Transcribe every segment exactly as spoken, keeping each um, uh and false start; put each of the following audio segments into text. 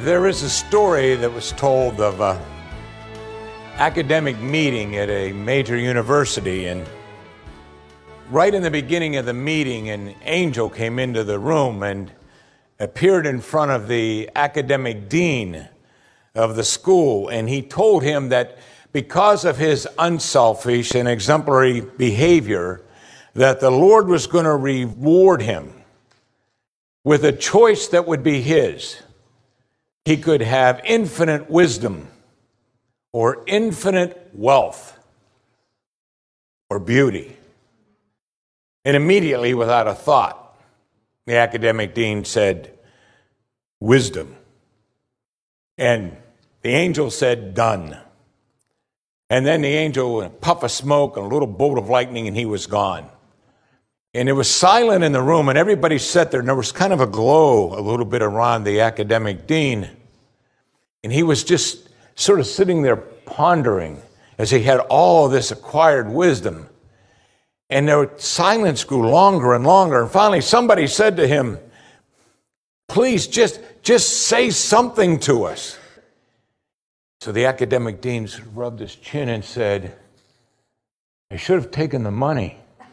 There is a story that was told of an academic meeting at a major university, and right in the beginning of the meeting, an angel came into the room and appeared in front of the academic dean of the school, and he told him that because of his unselfish and exemplary behavior, that the Lord was going to reward him with a choice that would be his. He could have infinite wisdom or infinite wealth or beauty. And immediately, without a thought, the academic dean said, wisdom. And the angel said, done. And then the angel, a puff of smoke and a little bolt of lightning, and he was gone. And it was silent in the room, and everybody sat there, and there was kind of a glow a little bit around the academic dean. And he was just sort of sitting there pondering as he had all of this acquired wisdom. And the silence grew longer and longer. And finally, somebody said to him, please, just, just say something to us. So the academic dean sort of rubbed his chin and said, I should have taken the money.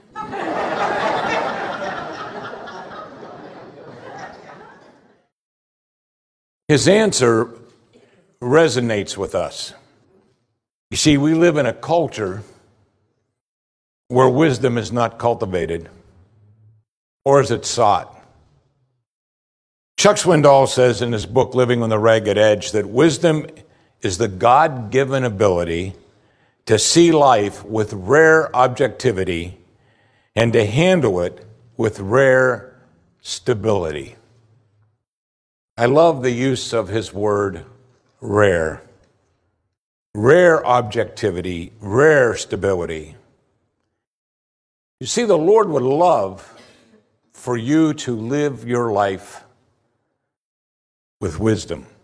His answer resonates with us. You see, we live in a culture where wisdom is not cultivated, or is it sought? Chuck Swindoll says in his book, Living on the Ragged Edge, that wisdom is the God-given ability to see life with rare objectivity and to handle it with rare stability. I love the use of his word, rare. Rare objectivity, rare stability. You see, the Lord would love for you to live your life with wisdom.